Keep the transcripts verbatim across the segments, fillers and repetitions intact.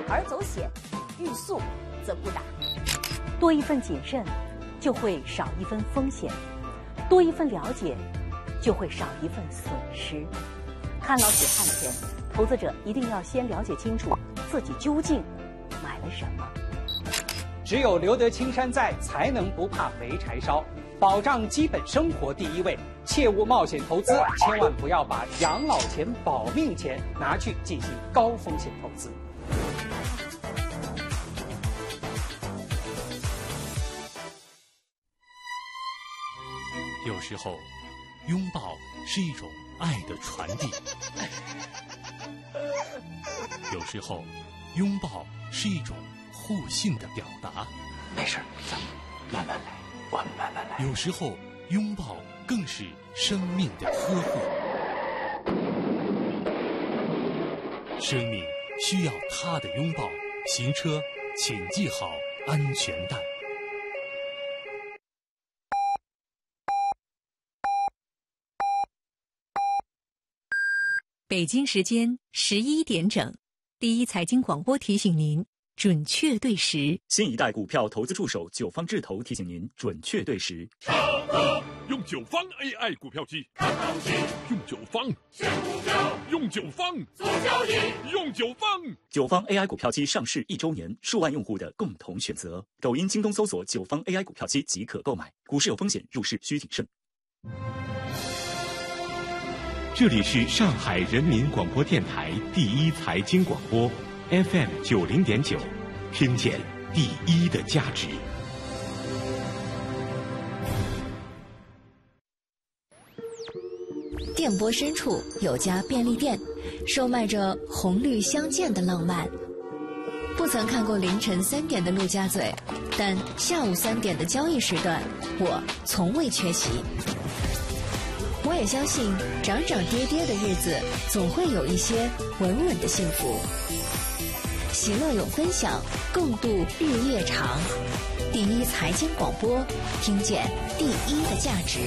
而走险，欲速则不达。 多一份谨慎，就会少一分风险；多一份了解，就会少一份损失。看老血汗钱，投资者一定要先了解清楚自己究竟买了什么。 只有留得青山在，才能不怕没柴烧。保障基本生活第一位，切勿冒险投资，千万不要把养老钱、保命钱拿去进行高风险投资。 有时候，拥抱是一种爱的传递；有时候，拥抱是一种互信的表达。 没事，咱们慢慢来，我们慢慢来。 有时候，拥抱更是生命的呵护。生命需要他的拥抱，行车请系好安全带。 北京时间十一点整，第一财经广播提醒您准确对时。 新一代股票投资助手九方智投提醒您准确对时。 唱歌用九方 A I 股票机，看东西用九方选股票，用九方做交易，用九方。 九方 A I 股票机上市一周年，数万用户的共同选择。抖音、京东搜索九方 A I 股票机即可购买。股市有风险，入市需谨慎。 这里是上海人民广播电台第一财经广播 F M 九零点九，听见第一的价值。 电波深处有家便利店，售卖着红绿相间的浪漫。不曾看过凌晨三点的陆家嘴，但下午三点的交易时段，我从未缺席。我也相信涨涨跌跌的日子总会有一些稳稳的幸福。喜乐有分享，共度日夜长。第一财经广播，听见第一的价值。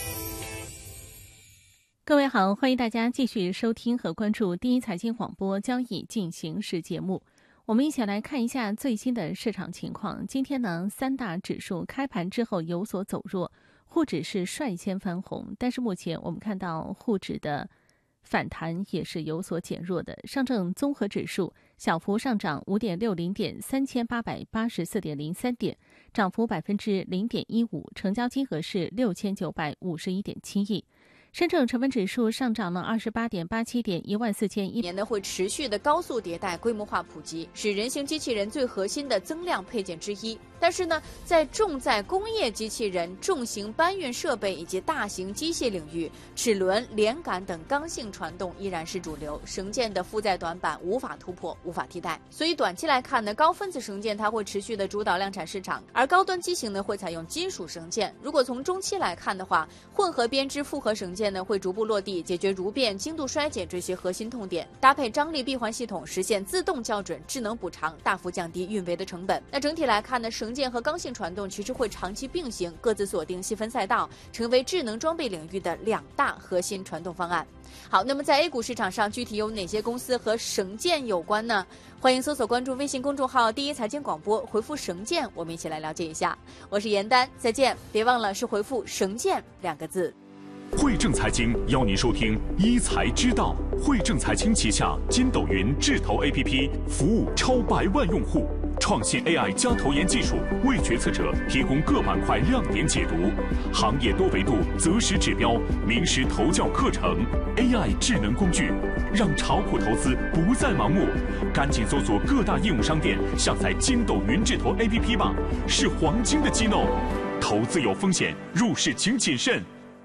各位好，欢迎大家继续收听和关注第一财经广播交易进行时节目。我们一起来看一下最新的市场情况。今天呢，三大指数开盘之后有所走弱，沪指是率先翻红，但是目前我们看到沪指的反弹也是有所减弱的。上证综合指数小幅上涨 五点六零 点， 三千八百八十四点零三点，涨幅 百分之零点一五， 成交金额是六千九百五十一点七亿。深证成分指数上涨了 二十八点八七 点， 一万四千一百。 年呢会持续的高速迭代、规模化普及，是人形机器人最核心的增量配件之一。但是呢，在重载工业机器人、重型搬运设备以及大型机械领域，齿轮、连杆等刚性传动依然是主流，绳件的负载短板无法突破、无法替代。所以短期来看呢，高分子绳件它会持续的主导量产市场，而高端机型呢会采用金属绳件。如果从中期来看的话，混合编织复合绳件呢会逐步落地，解决如变、精度衰减这些核心痛点，搭配张力闭环系统，实现自动校准、智能补偿，大幅降低运维的成本。那整体来看呢，绳件和刚性传动其实会长期并行，各自锁定细分赛道，成为智能装备领域的两大核心传动方案。好，那么在 A 股市场上，具体有哪些公司和绳件有关呢？欢迎搜索关注微信公众号第一财经广播，回复绳件，我们一起来了解一下。我是严丹，再见，别忘了是回复绳件两个字。 汇正财经邀您收听一财之道。汇正财经旗下筋斗云智投 A P P 服务超百万用户，创新 A I 加投研技术，为决策者提供各板块亮点解读，行业多维度择时指标，名师投教课程 ，A I 智能工具，让炒股投资不再盲目。赶紧搜索各大应用商店，下载筋斗云智投 A P P 吧，是黄金的机弄。投资有风险，入市请谨慎。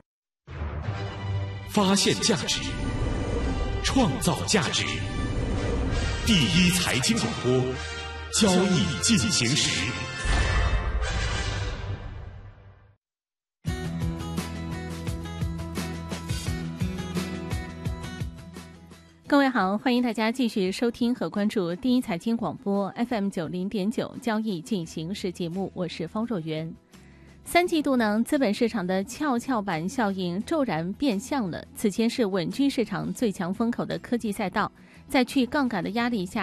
发现价值，创造价值。第一财经广播，交易进行时。 各位好，欢迎大家继续收听和关注第一财经广播 F M 九零点九交易进行时节目，我是方若媛。三季度呢，资本市场的跷跷板效应骤然变相了。此前是稳居市场最强风口的科技赛道，在去杠杆的压力下，